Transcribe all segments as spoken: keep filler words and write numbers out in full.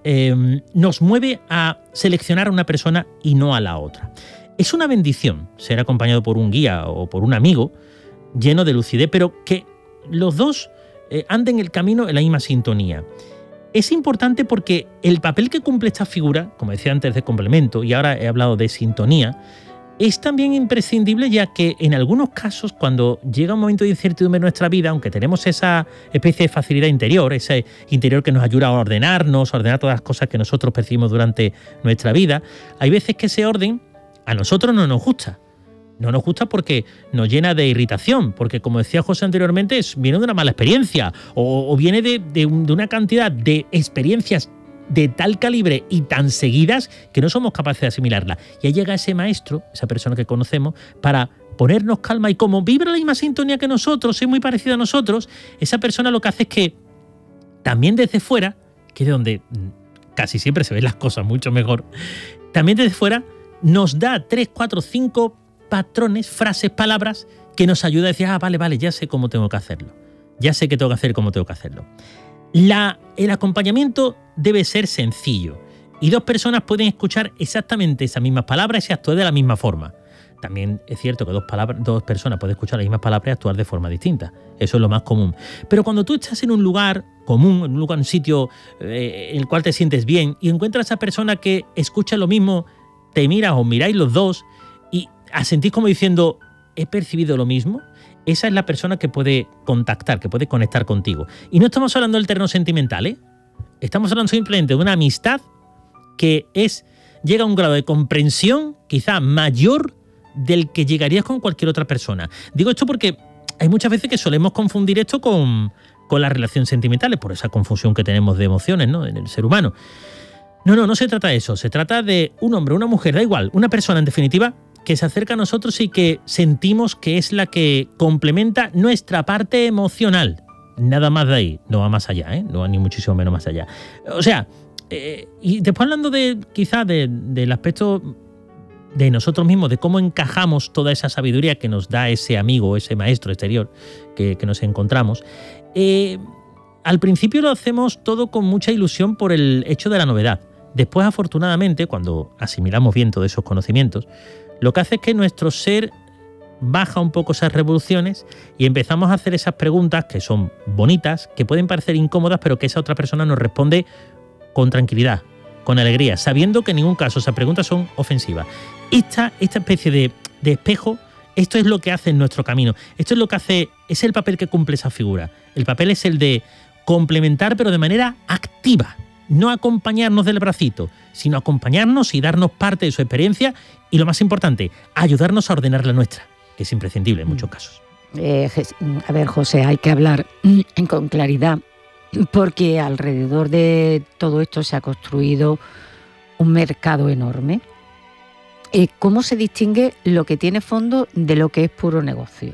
eh, nos mueve a seleccionar a una persona y no a la otra. Es una bendición ser acompañado por un guía o por un amigo lleno de lucidez, pero que los dos eh, anden el camino en la misma sintonía. Es importante porque el papel que cumple esta figura, como decía antes, de complemento, y ahora he hablado de sintonía, es también imprescindible, ya que en algunos casos, cuando llega un momento de incertidumbre en nuestra vida, aunque tenemos esa especie de facilidad interior, ese interior que nos ayuda a ordenarnos, a ordenar todas las cosas que nosotros percibimos durante nuestra vida, hay veces que ese orden a nosotros no nos gusta. No nos gusta porque nos llena de irritación, porque, como decía José anteriormente, es, viene de una mala experiencia o, o viene de, de, un, de una cantidad de experiencias de tal calibre y tan seguidas que no somos capaces de asimilarla. Y ahí llega ese maestro, esa persona que conocemos, para ponernos calma, y como vibra la misma sintonía que nosotros, es muy parecida a nosotros, esa persona lo que hace es que también desde fuera, que es de donde casi siempre se ven las cosas mucho mejor, también desde fuera nos da tres, cuatro, cinco patrones, frases, palabras que nos ayuda a decir, ah, vale, vale, ya sé cómo tengo que hacerlo. Ya sé qué tengo que hacer y cómo tengo que hacerlo. La, el acompañamiento debe ser sencillo y dos personas pueden escuchar exactamente esas mismas palabras y actuar de la misma forma. También es cierto que dos, palabras, dos personas pueden escuchar las mismas palabras y actuar de forma distinta. Eso es lo más común. Pero cuando tú estás en un lugar común, en un lugar, un sitio eh, en el cual te sientes bien y encuentras a esa persona que escucha lo mismo, te miras o miráis los dos y sentís como diciendo, he percibido lo mismo, esa es la persona que puede contactar, que puede conectar contigo. Y no estamos hablando del terreno sentimental, ¿eh? Estamos hablando simplemente de una amistad que es, llega a un grado de comprensión quizá mayor del que llegarías con cualquier otra persona. Digo esto porque hay muchas veces que solemos confundir esto con, con las relaciones sentimentales, por esa confusión que tenemos de emociones, ¿no?, en el ser humano. No, no, no se trata de eso. Se trata de un hombre, una mujer, da igual, una persona en definitiva, que se acerca a nosotros y que sentimos que es la que complementa nuestra parte emocional. Nada más de ahí, no va más allá, ¿eh? No va ni muchísimo menos más allá. O sea, eh, y después hablando de quizás de, del aspecto de nosotros mismos, de cómo encajamos toda esa sabiduría que nos da ese amigo, ese maestro exterior que, que nos encontramos, eh, al principio lo hacemos todo con mucha ilusión por el hecho de la novedad. Después, afortunadamente, cuando asimilamos bien todos esos conocimientos, lo que hace es que nuestro ser baja un poco esas revoluciones y empezamos a hacer esas preguntas que son bonitas, que pueden parecer incómodas, pero que esa otra persona nos responde con tranquilidad, con alegría, sabiendo que en ningún caso esas preguntas son ofensivas. Esta, esta especie de, de espejo, esto es lo que hace en nuestro camino. Esto es lo que hace, es el papel que cumple esa figura. El papel es el de complementar, pero de manera activa. No acompañarnos del bracito, sino acompañarnos y darnos parte de su experiencia y, lo más importante, ayudarnos a ordenar la nuestra, que es imprescindible en muchos casos. Eh, a ver, José, hay que hablar con claridad, porque alrededor de todo esto se ha construido un mercado enorme. Eh, ¿Cómo se distingue lo que tiene fondo de lo que es puro negocio?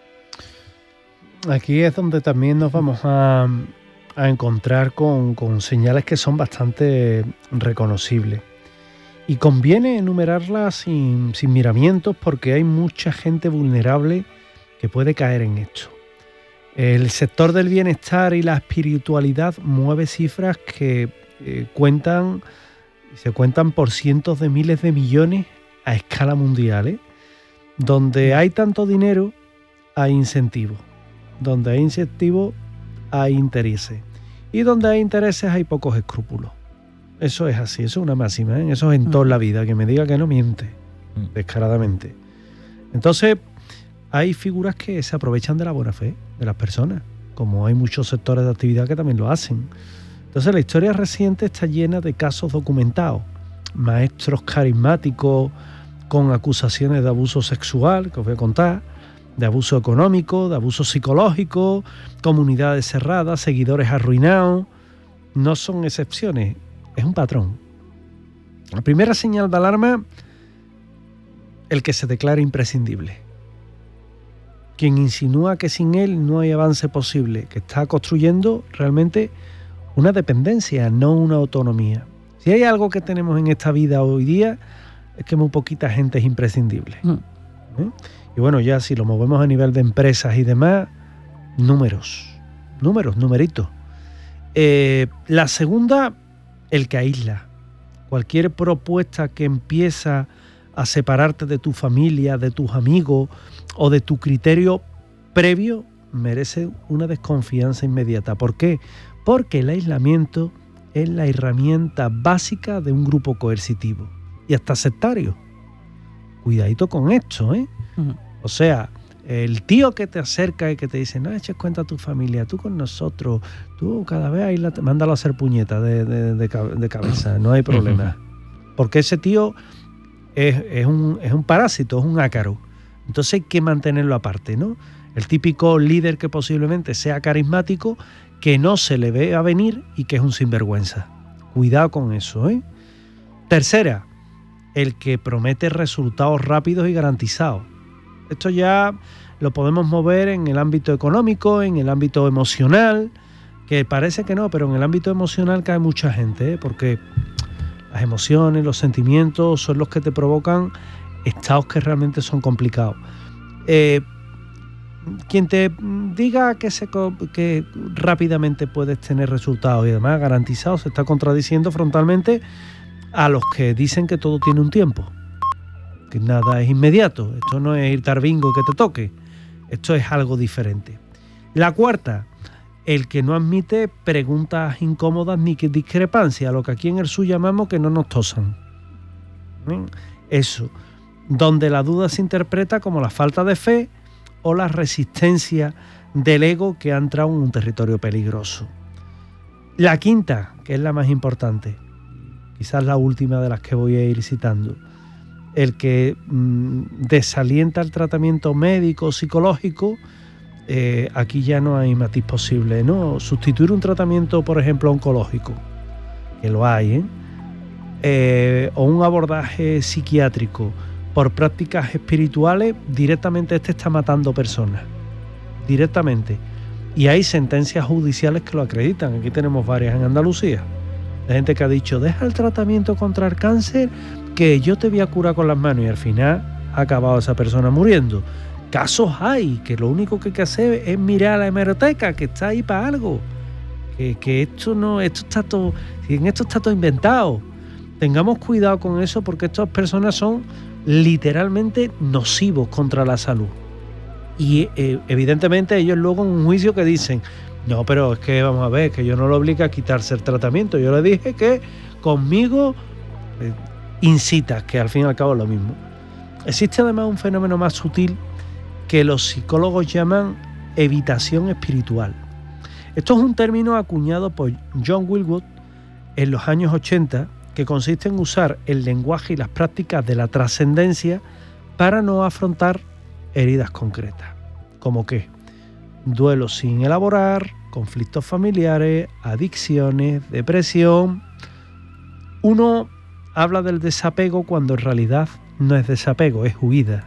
Aquí es donde también nos vamos a... a encontrar con, con señales que son bastante reconocibles. Y conviene enumerarlas sin, sin miramientos, porque hay mucha gente vulnerable que puede caer en esto. El sector del bienestar y la espiritualidad mueve cifras que eh, cuentan, se cuentan por cientos de miles de millones a escala mundial, ¿eh? Donde hay tanto dinero, hay incentivos. Donde hay incentivos, hay intereses. Y donde hay intereses hay pocos escrúpulos. Eso es así, eso es una máxima, ¿eh? Eso es en toda la vida, que me diga que no miente, descaradamente. Entonces, hay figuras que se aprovechan de la buena fe de las personas, como hay muchos sectores de actividad que también lo hacen. Entonces, la historia reciente está llena de casos documentados. Maestros carismáticos con acusaciones de abuso sexual, que os voy a contar, de abuso económico, de abuso psicológico, comunidades cerradas, seguidores arruinados. No son excepciones, es un patrón. La primera señal de alarma, el que se declara imprescindible. Quien insinúa que sin él no hay avance posible, que está construyendo realmente una dependencia, no una autonomía. Si hay algo que tenemos en esta vida hoy día, es que muy poquita gente es imprescindible. Mm. ¿Eh? Y bueno, ya si lo movemos a nivel de empresas y demás, números, números, numeritos. Eh, la segunda el que aísla. Cualquier propuesta que empieza a separarte de tu familia, de tus amigos o de tu criterio previo, merece una desconfianza inmediata. ¿Por qué? Porque el aislamiento es la herramienta básica de un grupo coercitivo y hasta sectario. Cuidadito con esto, ¿eh? Uh-huh. O sea, el tío que te acerca y que te dice, no eches cuenta a tu familia, tú con nosotros, tú cada vez ahí la te... mándalo a hacer puñetas de, de, de, de cabeza, no hay problema. Uh-huh. Porque ese tío es, es, un, es un parásito, es un ácaro. Entonces hay que mantenerlo aparte, ¿no? El típico líder que posiblemente sea carismático, que no se le ve a venir y que es un sinvergüenza. Cuidado con eso, ¿eh? Tercera, el que promete resultados rápidos y garantizados. Esto ya lo podemos mover en el ámbito económico, en el ámbito emocional, que parece que no, pero en el ámbito emocional cae mucha gente, ¿eh? Porque las emociones, los sentimientos son los que te provocan estados que realmente son complicados. Eh, quien te diga que, se, que rápidamente puedes tener resultados y además garantizados se está contradiciendo frontalmente a los que dicen que todo tiene un tiempo, que nada es inmediato. Esto no es irte al bingo y que te toque, esto es algo diferente. La cuarta, el que no admite preguntas incómodas ni que discrepancias, lo que aquí en el sur llamamos que no nos tosan. Eso, donde la duda se interpreta como la falta de fe o la resistencia del ego que ha entrado en un territorio peligroso. La quinta, que es la más importante, quizás la última de las que voy a ir citando, el que mmm, desalienta el tratamiento médico, psicológico, eh, aquí ya no hay matiz posible, ¿no? Sustituir un tratamiento, por ejemplo, oncológico, que lo hay, ¿eh? Eh, o un abordaje psiquiátrico por prácticas espirituales, directamente este está matando personas, directamente. Y hay sentencias judiciales que lo acreditan. Aquí tenemos varias en Andalucía, de gente que ha dicho, deja el tratamiento contra el cáncer, que yo te voy a curar con las manos, y al final ha acabado esa persona muriendo. Casos hay, que lo único que hay que hacer es mirar a la hemeroteca, que está ahí para algo, que, que esto no, esto está todo, en esto está todo inventado. Tengamos cuidado con eso, porque estas personas son literalmente nocivos contra la salud. Y eh, evidentemente ellos luego en un juicio que dicen, no, pero es que vamos a ver, que yo no lo obligo a quitarse el tratamiento, yo le dije que conmigo eh, incitas, que al fin y al cabo es lo mismo. Existe además un fenómeno más sutil que los psicólogos llaman evitación espiritual. Esto es un término acuñado por John Wilwood en los años ochenta, que consiste en usar el lenguaje y las prácticas de la trascendencia para no afrontar heridas concretas, como que duelos sin elaborar, conflictos familiares, adicciones, depresión. Uno habla del desapego cuando en realidad no es desapego, es huida.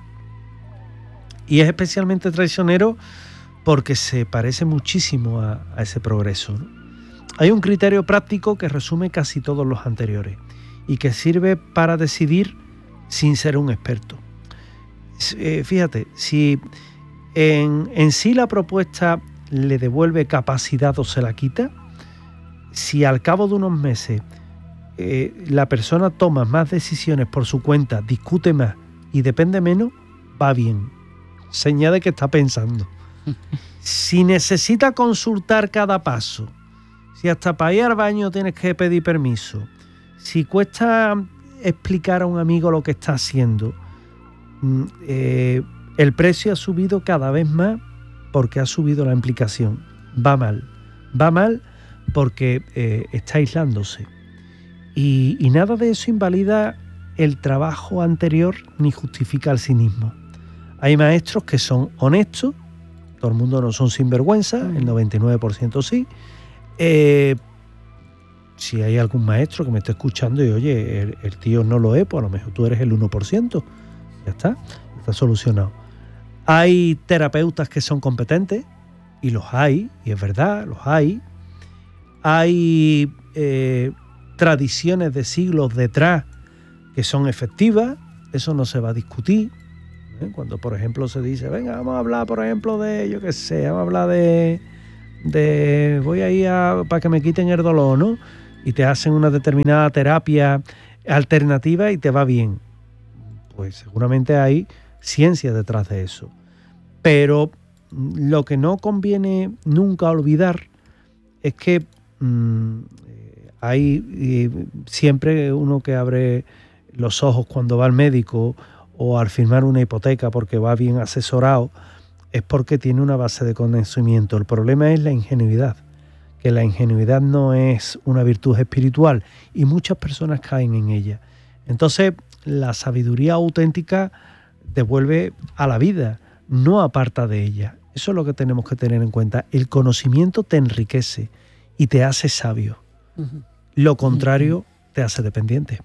Y es especialmente traicionero porque se parece muchísimo a, a ese progreso, ¿no? Hay un criterio práctico que resume casi todos los anteriores y que sirve para decidir sin ser un experto. Eh, fíjate, si en, en sí la propuesta le devuelve capacidad o se la quita, si al cabo de unos meses eh, la persona toma más decisiones por su cuenta, discute más y depende menos, va bien. Señal de que está pensando. Si necesita consultar cada paso, si hasta para ir al baño tienes que pedir permiso, si cuesta explicar a un amigo lo que está haciendo, eh, el precio ha subido cada vez más porque ha subido la implicación. Va mal, va mal porque eh, está aislándose. Y, y nada de eso invalida el trabajo anterior ni justifica el cinismo. Hay maestros que son honestos, todo el mundo no son sinvergüenza, el noventa y nueve por ciento sí. Eh, si hay algún maestro que me esté escuchando y oye, el, el tío no lo es, pues a lo mejor tú eres el uno por ciento. Ya está, está solucionado. Hay terapeutas que son competentes, y los hay, y es verdad, los hay. Hay eh, tradiciones de siglos detrás que son efectivas, eso no se va a discutir. ¿Eh? Cuando, por ejemplo, se dice, venga, vamos a hablar, por ejemplo, de, yo qué sé, vamos a hablar de, de voy a ir a, para que me quiten el dolor, ¿no? y te hacen una determinada terapia alternativa y te va bien. Pues seguramente hay ciencia detrás de eso. Pero lo que no conviene nunca olvidar es que mmm, hay eh, siempre uno que abre los ojos cuando va al médico o al firmar una hipoteca porque va bien asesorado, es porque tiene una base de conocimiento. El problema es la ingenuidad, que la ingenuidad no es una virtud espiritual y muchas personas caen en ella. Entonces, la sabiduría auténtica devuelve a la vida, no aparta de ella. Eso es lo que tenemos que tener en cuenta. El conocimiento te enriquece y te hace sabio. Uh-huh. Lo contrario uh-huh. te hace dependiente.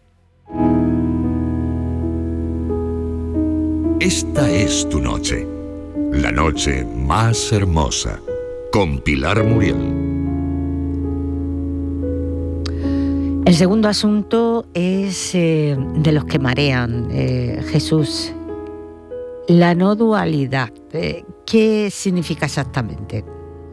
Esta es tu noche, la noche más hermosa, con Pilar Muriel. El segundo asunto es eh, de los que marean, eh, Jesús. La no dualidad, eh, ¿qué significa exactamente?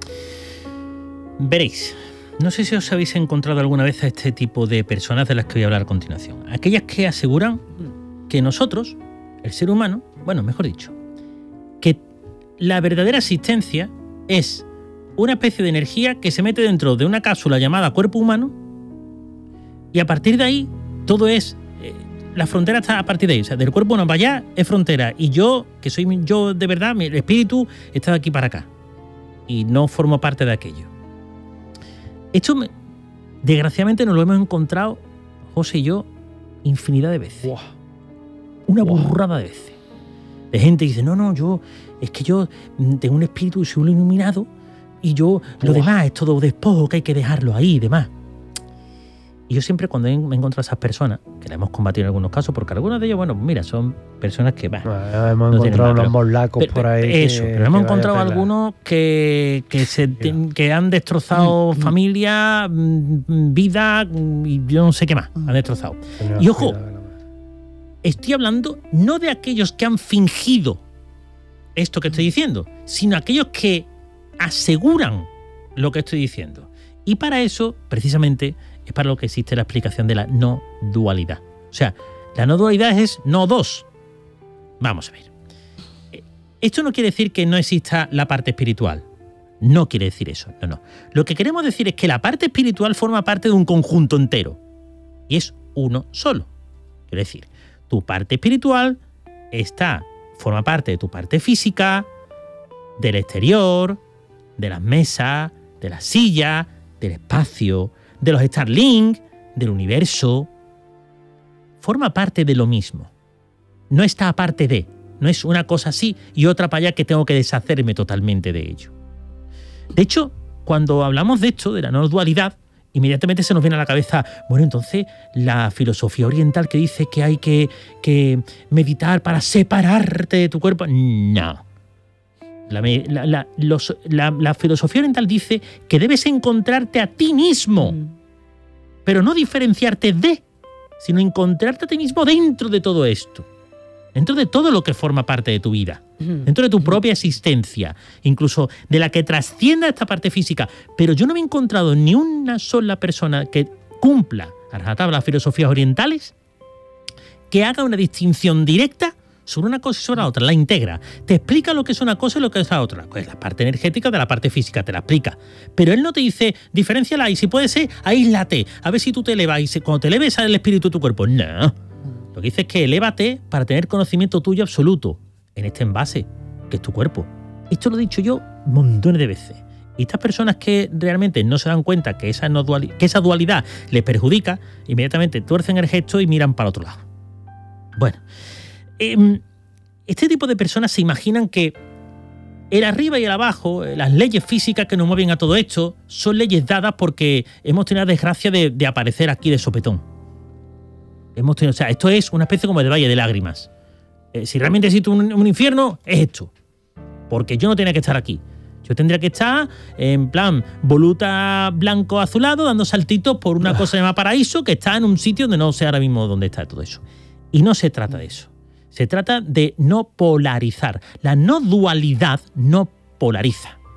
Veréis, no sé si os habéis encontrado alguna vez a este tipo de personas de las que voy a hablar a continuación. Aquellas que aseguran que nosotros, el ser humano, bueno, mejor dicho, que la verdadera existencia es una especie de energía que se mete dentro de una cápsula llamada cuerpo humano y a partir de ahí todo es... La frontera está a partir de ahí, o sea, del cuerpo no para allá es frontera y yo, que soy yo de verdad, mi espíritu está de aquí para acá y no formo parte de aquello. Esto, me, desgraciadamente, nos lo hemos encontrado, José y yo, infinidad de veces. Wow. Una burrada de veces. De gente que dice, no, no, yo, es que yo tengo un espíritu y soy un iluminado y yo, lo wow. demás es todo despojo que hay que dejarlo ahí y demás. Y yo siempre cuando me he encontrado a esas personas, que la hemos combatido en algunos casos, porque algunos de ellos, bueno, mira, son personas que van. Bueno, hemos no encontrado unos morlacos por ahí. Eso, que, pero hemos encontrado algunos que, que, se, que han destrozado mm, familia, mm, vida y yo no sé qué más, han destrozado. No, y ojo, estoy hablando no de aquellos que han fingido esto que estoy diciendo, sino aquellos que aseguran lo que estoy diciendo. Y para eso, precisamente, es para lo que existe la explicación de la no dualidad. O sea, la no dualidad es no dos. Vamos a ver. Esto no quiere decir que no exista la parte espiritual. No quiere decir eso. No, no. Lo que queremos decir es que la parte espiritual forma parte de un conjunto entero. Y es uno solo. Quiero decir, tu parte espiritual está, forma parte de tu parte física, del exterior, de las mesas, de las sillas, del espacio, de los Starlink, del universo. Forma parte de lo mismo. No está aparte de. No es una cosa así y otra para allá que tengo que deshacerme totalmente de ello. De hecho, cuando hablamos de esto, de la no dualidad, inmediatamente se nos viene a la cabeza, bueno, entonces la filosofía oriental que dice que hay que, que meditar para separarte de tu cuerpo. No. La, la, la, los, la, la filosofía oriental dice que debes encontrarte a ti mismo, mm. pero no diferenciarte de, sino encontrarte a ti mismo dentro de todo esto, dentro de todo lo que forma parte de tu vida, mm. dentro de tu propia existencia, incluso de la que trascienda esta parte física. Pero yo no me he encontrado ni una sola persona que cumpla a rajatabla las filosofías orientales que haga una distinción directa sobre una cosa y sobre la otra, la integra. Te explica lo que es una cosa y lo que es la otra. Pues la parte energética de la parte física, te la explica. Pero él no te dice, diferenciala y si puede ser, aíslate. A ver si tú te elevas y cuando te eleves sale el espíritu de tu cuerpo. No. Lo que dice es que elévate para tener conocimiento tuyo absoluto en este envase, que es tu cuerpo. Esto lo he dicho yo montones de veces. Y estas personas que realmente no se dan cuenta que esa, no duali- que esa dualidad les perjudica, inmediatamente tuercen el gesto y miran para otro lado. Bueno, este tipo de personas se imaginan que el arriba y el abajo, las leyes físicas que nos mueven a todo esto, son leyes dadas porque hemos tenido la desgracia de, de aparecer aquí de sopetón. Hemos tenido, o sea, esto es una especie como de valle de lágrimas. Eh, si realmente existe un, un infierno, es esto. Porque yo no tenía que estar aquí. Yo tendría que estar en plan voluta blanco azulado, dando saltitos por una cosa llamada paraíso, que está en un sitio donde no sé ahora mismo dónde está todo eso. Y no se trata de eso. Se trata de no polarizar. La no dualidad no polariza.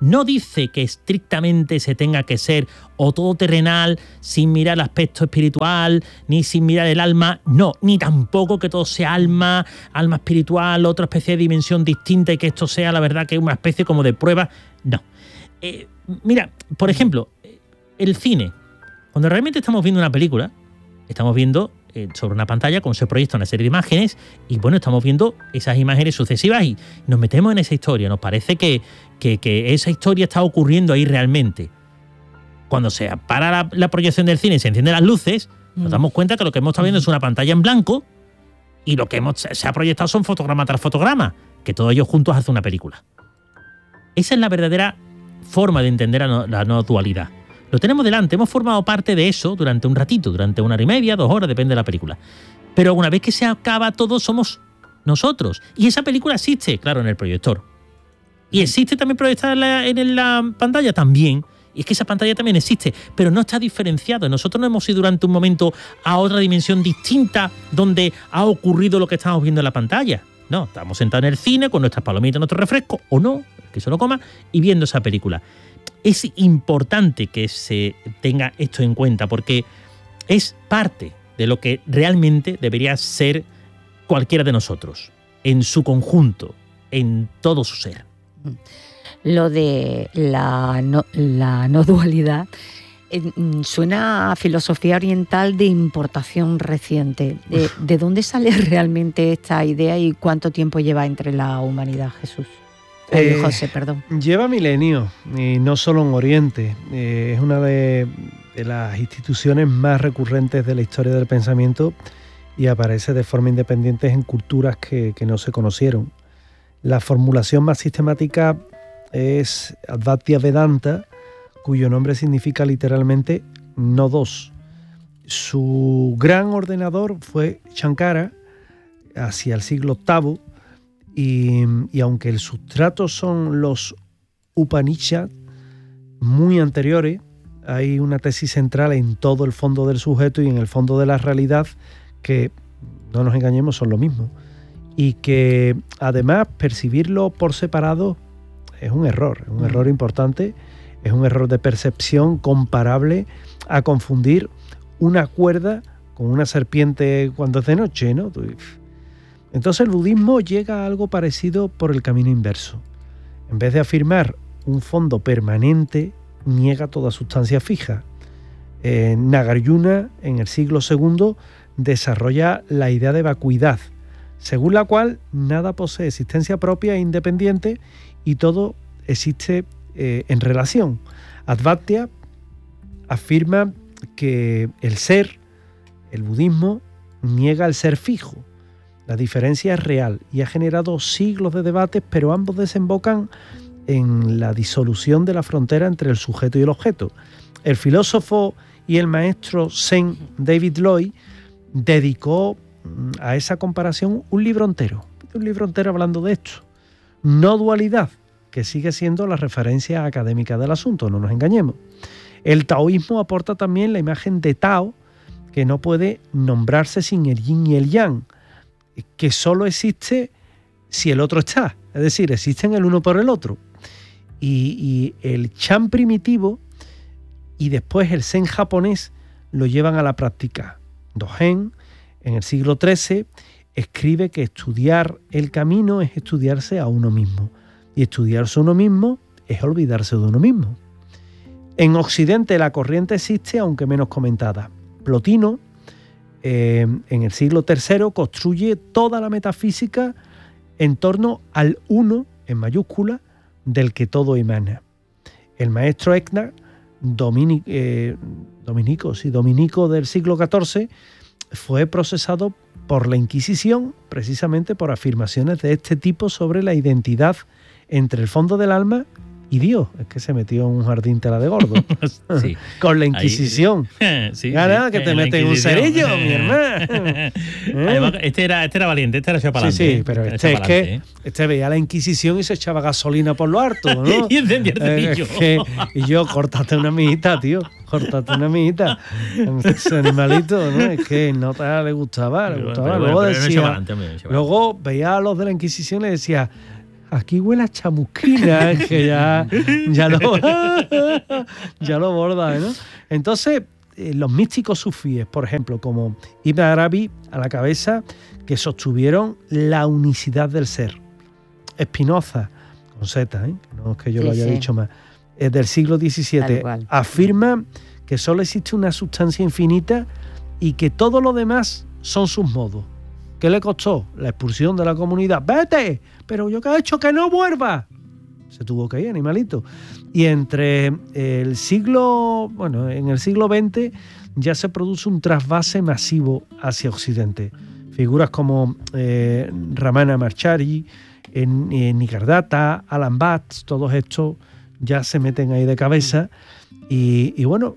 No dice que estrictamente se tenga que ser o todo terrenal, sin mirar el aspecto espiritual, ni sin mirar el alma. No, ni tampoco que todo sea alma, alma espiritual, otra especie de dimensión distinta y que esto sea, la verdad, que es una especie como de prueba. No. Eh, mira, por ejemplo, el cine. Cuando realmente estamos viendo una película, estamos viendo eh, sobre una pantalla cómo se proyecta una serie de imágenes y, bueno, estamos viendo esas imágenes sucesivas y nos metemos en esa historia. Nos parece que, que, que esa historia está ocurriendo ahí realmente. Cuando se para la, la proyección del cine y se encienden las luces, mm. nos damos cuenta que lo que hemos estado viendo es una pantalla en blanco y lo que hemos, se ha proyectado son fotograma tras fotograma, que todos ellos juntos hacen una película. Esa es la verdadera forma de entender la no, la no dualidad. Lo tenemos delante, hemos formado parte de eso durante un ratito, durante una hora y media, dos horas, depende de la película. Pero una vez que se acaba todo, somos nosotros. Y esa película existe, claro, en el proyector. Y existe también proyectada en la, en la pantalla también. Y es que esa pantalla también existe, pero no está diferenciado. Nosotros no hemos ido durante un momento a otra dimensión distinta donde ha ocurrido lo que estamos viendo en la pantalla. No, estamos sentados en el cine con nuestras palomitas, nuestro refresco, o no, que se lo coma, y viendo esa película. Es importante que se tenga esto en cuenta porque es parte de lo que realmente debería ser cualquiera de nosotros, en su conjunto, en todo su ser. Lo de la no, la no dualidad eh, suena a filosofía oriental de importación reciente. ¿De, ¿De dónde sale realmente esta idea y cuánto tiempo lleva entre la humanidad, Jesús? Eh, José, perdón. Lleva milenios, y no solo en Oriente. Eh, es una de, de las instituciones más recurrentes de la historia del pensamiento y aparece de forma independiente en culturas que, que no se conocieron. La formulación más sistemática es Advaita Vedanta, cuyo nombre significa literalmente no dos. Su gran ordenador fue Shankara, hacia el siglo octavo, Y, y aunque el sustrato son los Upanishads muy anteriores, hay una tesis central en todo el fondo del sujeto y en el fondo de la realidad que, no nos engañemos, son lo mismo. Y que además percibirlo por separado es un error, es un mm. error importante, es un error de percepción comparable a confundir una cuerda con una serpiente cuando es de noche, ¿no? Entonces el budismo llega a algo parecido por el camino inverso. En vez de afirmar un fondo permanente, niega toda sustancia fija. Eh, Nagarjuna, en el siglo segundo, desarrolla la idea de vacuidad, según la cual nada posee existencia propia e independiente y todo existe eh, en relación. Advaita afirma que el ser, el budismo, niega el ser fijo. La diferencia es real y ha generado siglos de debates, pero ambos desembocan en la disolución de la frontera entre el sujeto y el objeto. El filósofo y el maestro zen David Lloyd dedicó a esa comparación un libro entero, un libro entero hablando de esto. No dualidad, que sigue siendo la referencia académica del asunto, no nos engañemos. El taoísmo aporta también la imagen de Tao, que no puede nombrarse sin el yin y el yang, que solo existe si el otro está, es decir, existen el uno por el otro. Y, y el Chan primitivo y después el Zen japonés lo llevan a la práctica. Dogen, en el siglo trece, escribe que estudiar el camino es estudiarse a uno mismo, y estudiarse a uno mismo es olvidarse de uno mismo. En Occidente la corriente existe, aunque menos comentada. Plotino, Eh, en el siglo tercero, construye toda la metafísica en torno al uno, en mayúscula, del que todo emana. El maestro Exnar, dominico, eh, dominico, sí, dominico del siglo catorce, fue procesado por la Inquisición precisamente por afirmaciones de este tipo sobre la identidad entre el fondo del alma y Dios. Es que se metió en un jardín tela de gordo. Sí. Con la Inquisición. Ahí, sí, Gana, sí, que te meten en un cerillo, mi hermano. Además, este era, este era valiente, este era echado para adelante. Sí, sí, pero este es que ¿eh? este veía la Inquisición y se echaba gasolina por lo harto, ¿no? Y encendía el cerillo. Es que, y yo, córtate una mijita, tío. Córtate una mijita. Ese animalito, ¿no? Es que no te le gustaba, le gustaba. Pero, luego pero, pero decía, no adelante, hombre, no luego veía a los de la Inquisición y decía: aquí huele a chamusquina, que ya, ya, lo, ya lo borda, ¿no? Entonces, eh, los místicos sufíes, por ejemplo, como Ibn Arabi a la cabeza, que sostuvieron la unicidad del ser. Spinoza, con Z, ¿eh? No es que yo sí, lo haya sí. dicho más, es del siglo diecisiete, afirma que solo existe una sustancia infinita y que todo lo demás son sus modos. ¿Qué le costó? La expulsión de la comunidad. ¡Vete! Pero yo qué he hecho, que no vuelva. Se tuvo que ir, animalito. Y entre el siglo, bueno, en el siglo veinte ya se produce un trasvase masivo hacia Occidente. Figuras como eh, Ramana Marchari, en, en Nikardata, Alan Batts, todos estos ya se meten ahí de cabeza. Y, y bueno,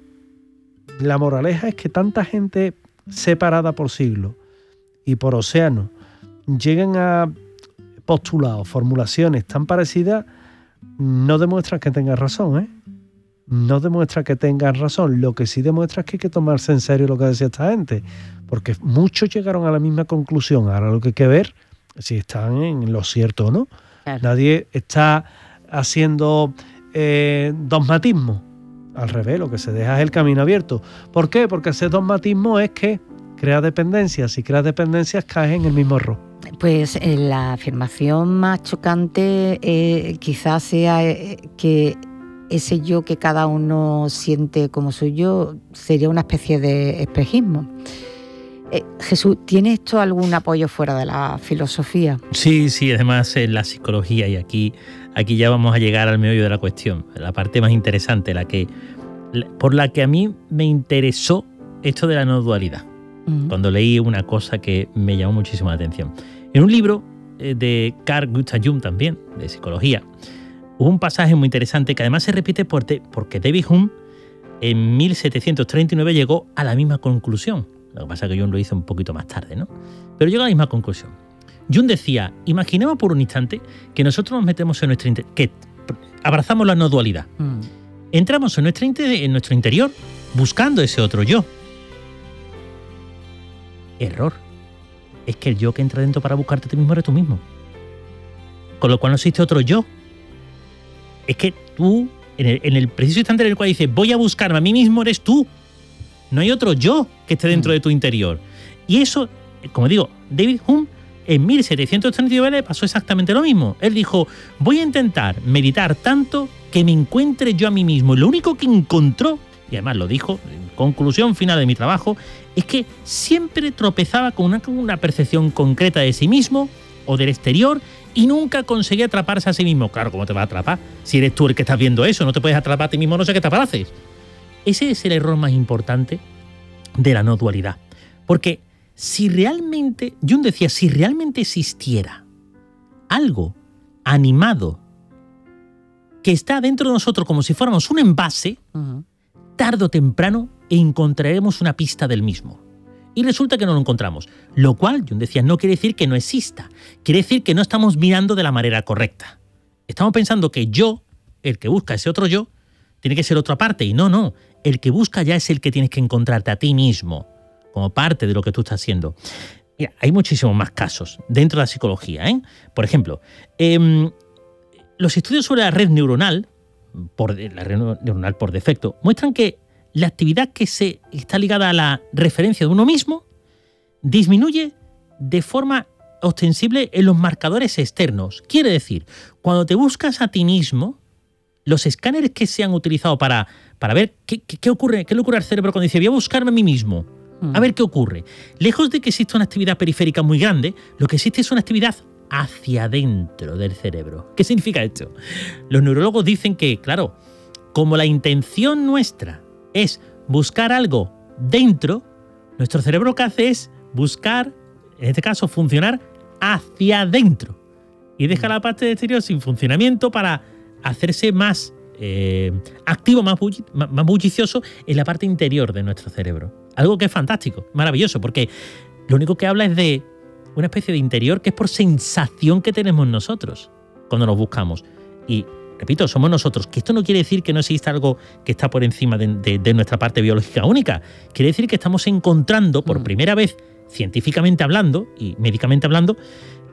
la moraleja es que tanta gente separada por siglos y por océanos lleguen a postulados, formulaciones tan parecidas, no demuestra que tengan razón, ¿eh? No demuestra que tengan razón. Lo que sí demuestra es que hay que tomarse en serio lo que decía esta gente, porque muchos llegaron a la misma conclusión. Ahora lo que hay que ver si están en lo cierto o no. Claro. Nadie está haciendo eh, dogmatismo. Al revés, lo que se deja es el camino abierto. ¿Por qué? Porque ese dogmatismo es que crea dependencias. Si creas dependencias, caes en el mismo error. Pues eh, la afirmación más chocante eh, quizás sea eh, que ese yo que cada uno siente como suyo sería una especie de espejismo. Eh, Jesús, ¿tiene esto algún apoyo fuera de la filosofía? Sí, sí, además en la psicología, y aquí, aquí ya vamos a llegar al meollo de la cuestión, la parte más interesante, la que, por la que a mí me interesó esto de la no dualidad, uh-huh. cuando leí una cosa que me llamó muchísimo la atención. En un libro de Carl Gustav Jung también, de psicología, hubo un pasaje muy interesante que además se repite porque David Hume en mil setecientos treinta y nueve llegó a la misma conclusión. Lo que pasa es que Jung lo hizo un poquito más tarde, ¿no? Pero llegó a la misma conclusión. Jung decía, imaginemos por un instante que nosotros nos metemos en nuestro interior, que abrazamos la no dualidad. Mm. Entramos en nuestro, en nuestro interior buscando ese otro yo. Error. Es que el yo que entra dentro para buscarte a ti mismo eres tú mismo. Con lo cual no existe otro yo. Es que tú, en el, en el preciso instante en el cual dices voy a buscarme a mí mismo, eres tú. No hay otro yo que esté dentro mm. de tu interior. Y eso, como digo, David Hume en mil setecientos treinta y nueve pasó exactamente lo mismo. Él dijo, voy a intentar meditar tanto que me encuentre yo a mí mismo. Y lo único que encontró, y además lo dijo, en conclusión final de mi trabajo, es que siempre tropezaba con una, con una percepción concreta de sí mismo o del exterior y nunca conseguía atraparse a sí mismo. Claro, ¿cómo te vas a atrapar? Si eres tú el que estás viendo eso, no te puedes atrapar a ti mismo, no sé qué te haces. Ese es el error más importante de la no dualidad. Porque si realmente, Jung decía, si realmente existiera algo animado que está dentro de nosotros como si fuéramos un envase, uh-huh. tarde o temprano encontraremos una pista del mismo. Y resulta que no lo encontramos. Lo cual, Jung decía, no quiere decir que no exista. Quiere decir que no estamos mirando de la manera correcta. Estamos pensando que yo, el que busca ese otro yo, tiene que ser otra parte. Y no, no. El que busca ya es el que tienes que encontrarte a ti mismo, como parte de lo que tú estás haciendo. Mira, hay muchísimos más casos dentro de la psicología, ¿eh? Por ejemplo, eh, los estudios sobre la red neuronal, por, la red neuronal por defecto, muestran que la actividad que se está ligada a la referencia de uno mismo disminuye de forma ostensible en los marcadores externos. Quiere decir, cuando te buscas a ti mismo, los escáneres que se han utilizado para, para ver qué, qué, qué ocurre, qué le ocurre al cerebro cuando dice voy a buscarme a mí mismo, a ver qué ocurre. Lejos de que exista una actividad periférica muy grande, lo que existe es una actividad hacia adentro del cerebro. ¿Qué significa esto? Los neurólogos dicen que, claro, como la intención nuestra es buscar algo dentro, nuestro cerebro lo que hace es buscar, en este caso, funcionar hacia adentro. Y deja la parte exterior sin funcionamiento para hacerse más eh, activo, más, bulli- más bullicioso en la parte interior de nuestro cerebro. Algo que es fantástico, maravilloso, porque lo único que habla es de una especie de interior que es por sensación que tenemos nosotros cuando nos buscamos. Y, repito, somos nosotros, que esto no quiere decir que no exista algo que está por encima de, de, de nuestra parte biológica única. Quiere decir que estamos encontrando por primera vez, científicamente hablando y médicamente hablando,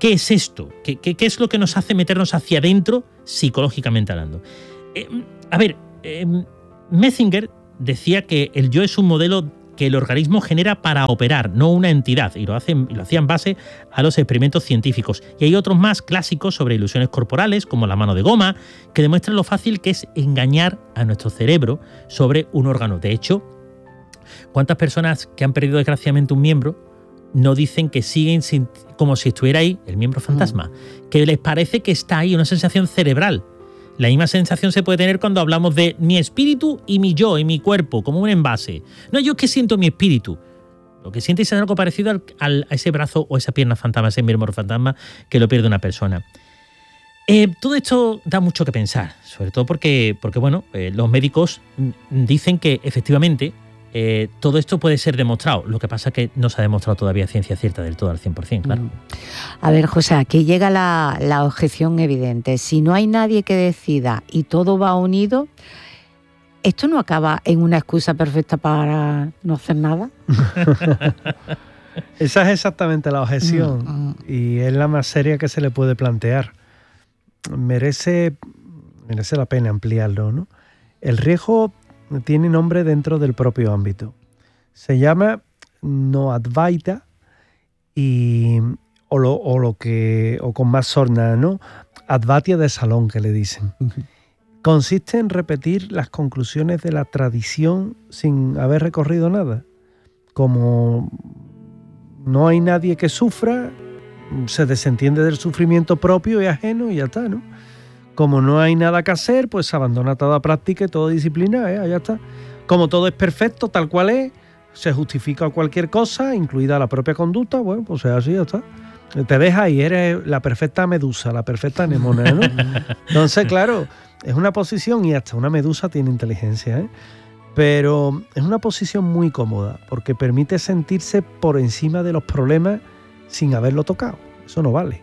¿qué es esto? ¿Qué, qué, qué es lo que nos hace meternos hacia adentro psicológicamente hablando? Eh, a ver, eh, Metzinger decía que el yo es un modelo que el organismo genera para operar, no una entidad, y lo, hacen, lo hacía en base a los experimentos científicos. Y hay otros más clásicos sobre ilusiones corporales, como la mano de goma, que demuestran lo fácil que es engañar a nuestro cerebro sobre un órgano. De hecho, ¿cuántas personas que han perdido desgraciadamente un miembro no dicen que siguen sin, como si estuviera ahí el miembro fantasma? Mm. Que les parece que está ahí, una sensación cerebral. La misma sensación se puede tener cuando hablamos de mi espíritu y mi yo, y mi cuerpo, como un envase. No, yo es que siento mi espíritu. Lo que sientes es algo parecido al, al, a ese brazo o esa pierna fantasma, ese miembro fantasma que lo pierde una persona. Eh, todo esto da mucho que pensar, sobre todo porque, porque bueno, eh, los médicos dicen que efectivamente eh, todo esto puede ser demostrado. Lo que pasa es que no se ha demostrado todavía ciencia cierta del todo al cien por ciento, claro. A ver, José, aquí llega la, la objeción evidente. Si no hay nadie que decida y todo va unido, ¿esto no acaba en una excusa perfecta para no hacer nada? Esa es exactamente la objeción mm, mm. y es la más seria que se le puede plantear. Merece, merece la pena ampliarlo, ¿no? El riesgo tiene nombre dentro del propio ámbito. Se llama no advaita y o lo, o lo que o con más sorna, ¿no? Advatia de salón, que le dicen. Uh-huh. Consiste en repetir las conclusiones de la tradición sin haber recorrido nada. Como no hay nadie que sufra, se desentiende del sufrimiento propio y ajeno y ya está, ¿no? Como no hay nada que hacer, pues se abandona toda práctica y toda disciplina, ¿eh? Ya está. Como todo es perfecto, tal cual es, se justifica cualquier cosa, incluida la propia conducta, bueno, pues es así, ya está. Te deja y eres la perfecta medusa, la perfecta anemona, ¿no? Entonces, claro, es una posición, y hasta una medusa tiene inteligencia, ¿eh? Pero es una posición muy cómoda, porque permite sentirse por encima de los problemas sin haberlo tocado. Eso no vale.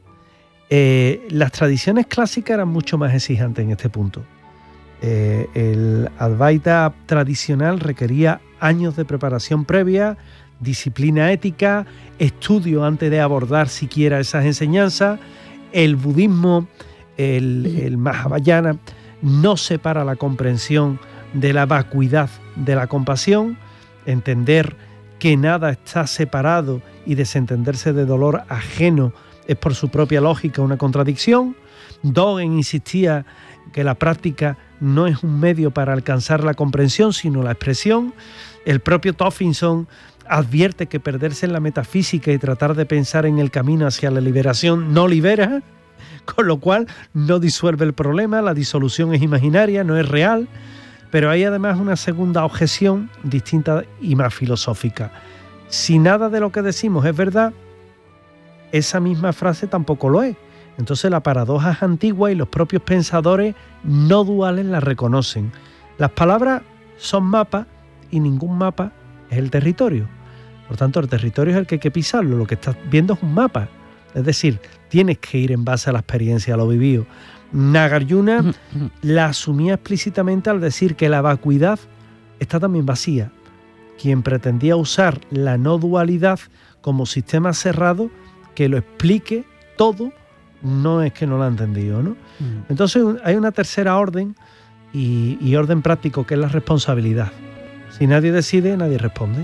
Eh, las tradiciones clásicas eran mucho más exigentes en este punto. Eh, el Advaita tradicional requería años de preparación previa, disciplina ética, estudio antes de abordar siquiera esas enseñanzas. El budismo, el, el Mahayana, no separa la comprensión de la vacuidad de la compasión, entender que nada está separado y desentenderse de dolor ajeno es por su propia lógica una contradicción. Dogen insistía que la práctica no es un medio para alcanzar la comprensión, sino la expresión. El propio Toffinson advierte que perderse en la metafísica y tratar de pensar en el camino hacia la liberación no libera, con lo cual no disuelve el problema, la disolución es imaginaria, no es real. Pero hay además una segunda objeción distinta y más filosófica. Si nada de lo que decimos es verdad, esa misma frase tampoco lo es. Entonces la paradoja es antigua y los propios pensadores no duales la reconocen. Las palabras son mapas y ningún mapa es el territorio. Por tanto, el territorio es el que hay que pisarlo. Lo que estás viendo es un mapa. Es decir, tienes que ir en base a la experiencia, a lo vivido. Nagarjuna la asumía explícitamente al decir que la vacuidad está también vacía. Quien pretendía usar la no dualidad como sistema cerrado que lo explique todo, no es que no lo ha entendido, ¿no? Mm. Entonces hay una tercera orden y, y orden práctico, que es la responsabilidad. Si nadie decide, nadie responde.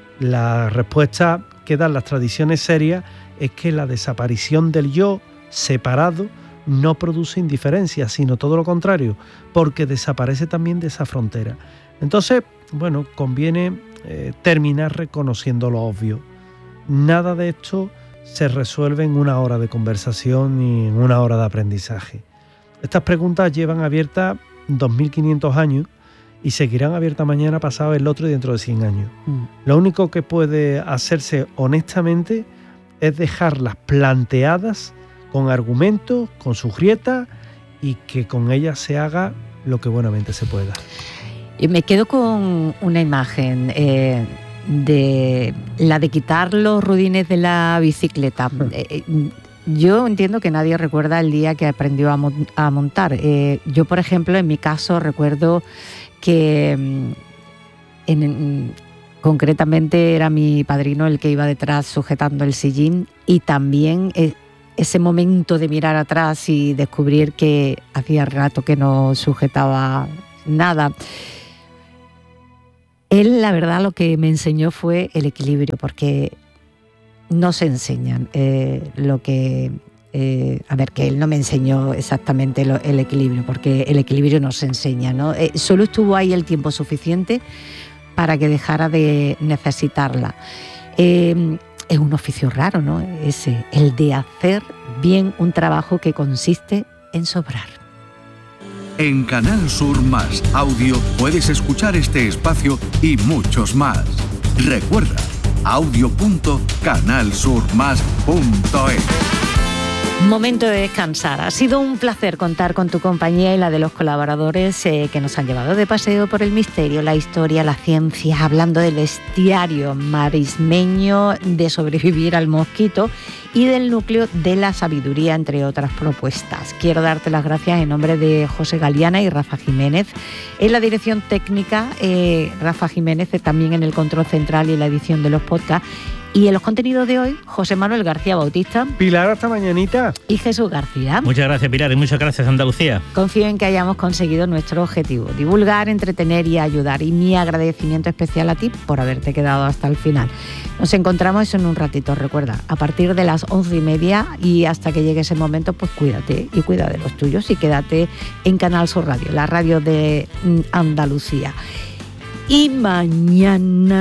La respuesta que dan las tradiciones serias es que la desaparición del yo separado no produce indiferencia, sino todo lo contrario, porque desaparece también de esa frontera. Entonces, bueno, conviene eh, terminar reconociendo lo obvio. Nada de esto se resuelve en una hora de conversación ni en una hora de aprendizaje. Estas preguntas llevan abiertas dos mil quinientos años y seguirán abiertas mañana, pasado, el otro y dentro de cien años. Mm. Lo único que puede hacerse honestamente es dejarlas planteadas con argumentos, con sus grietas, y que con ellas se haga lo que buenamente se pueda. Y me quedo con una imagen eh, de la de quitar los rudines de la bicicleta. eh, yo entiendo que nadie recuerda el día que aprendió a, mon- a montar. Eh, yo, por ejemplo, en mi caso recuerdo que en, en, concretamente era mi padrino el que iba detrás sujetando el sillín, y también eh, ese momento de mirar atrás y descubrir que hacía rato que no sujetaba nada. Él, la verdad, lo que me enseñó fue el equilibrio, porque no se enseñan eh, lo que... Eh, a ver, que él no me enseñó exactamente lo, el equilibrio, porque el equilibrio no se enseña, ¿no? Eh, solo estuvo ahí el tiempo suficiente para que dejara de necesitarla. Eh, es un oficio raro, ¿no? Ese, el de hacer bien un trabajo que consiste en sobrar. En Canal Sur Más Audio puedes escuchar este espacio y muchos más. Recuerda, audio punto canal sur más punto es. Momento de descansar. Ha sido un placer contar con tu compañía y la de los colaboradores eh, que nos han llevado de paseo por el misterio, la historia, la ciencia, hablando del bestiario marismeño, de sobrevivir al mosquito y del núcleo de la sabiduría, entre otras propuestas. Quiero darte las gracias en nombre de José Galiana y Rafa Jiménez. En la dirección técnica, eh, Rafa Jiménez, también en el control central y la edición de los podcasts. Y en los contenidos de hoy, José Manuel García Bautista. Pilar, hasta mañanita. Y Jesús García. Muchas gracias, Pilar, y muchas gracias, Andalucía. Confío en que hayamos conseguido nuestro objetivo, divulgar, entretener y ayudar. Y mi agradecimiento especial a ti por haberte quedado hasta el final. Nos encontramos en un ratito, recuerda, a partir de las once y media, y hasta que llegue ese momento, pues cuídate y cuida de los tuyos y quédate en Canal Sur Radio, la radio de Andalucía. Y mañana...